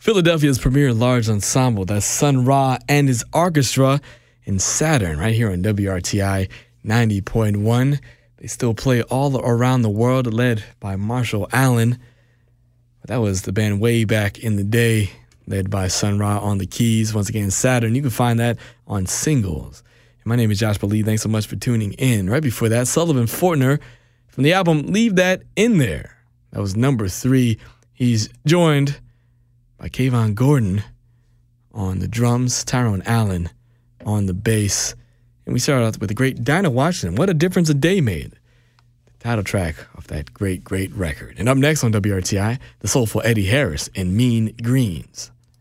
Philadelphia's premier large ensemble. That's Sun Ra and his orchestra in Saturn right here on WRTI 90.1. They still play all around the world, led by Marshall Allen. That was the band way back in the day, led by Sun Ra on the keys. Once again, Saturn. You can find that on singles. And my name is Josh Lee. Thanks so much for tuning in. Right before that, Sullivan Fortner from the album Leave That In There. That was number 3. He's joined by Kayvon Gordon on the drums, Tyrone Allen on the bass. And we started out with the great Dinah Washington. What a Difference a Day Made. The title track of that great, great record. And up next on WRTI, the soulful Eddie Harris and Mean Greens.